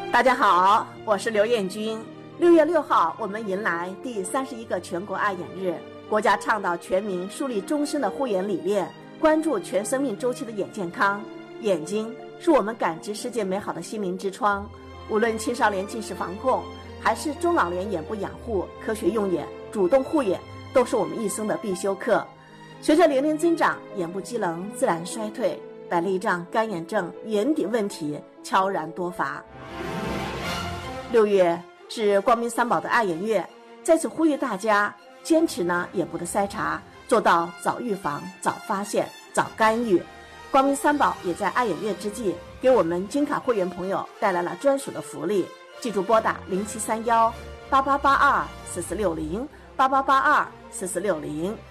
大家好，我是刘艳君。6月6号，我们迎来第31个全国爱眼日。国家倡导全民树立终身的护眼理念，关注全生命周期的眼健康。眼睛是我们感知世界美好的心灵之窗，无论青少年近视防控，还是中老年眼部养护，科学用眼、主动护眼，都是我们一生的必修课。随着年龄增长，眼部机能自然衰退，白内障、干眼症、眼底问题悄然多发。6月是光明三宝的爱眼月，在此呼吁大家坚持眼部的筛查，做到早预防、早发现、早干预。光明三宝也在爱眼月之际，给我们金卡会员朋友带来了专属的福利，记住拨打07318882446088824460。